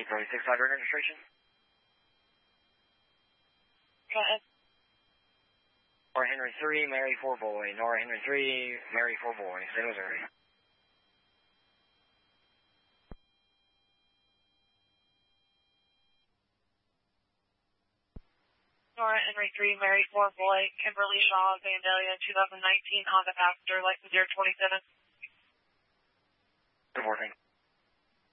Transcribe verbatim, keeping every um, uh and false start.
thirty-six hundred registration. Go ahead. Nora Henry three, Mary four boy. Nora Henry three, Mary four boy. St. Missouri. Nora Henry three, Mary four boy, Kimberly Shaw, Vandalia, twenty nineteen Honda Passenger, license year twenty-seven. Good morning.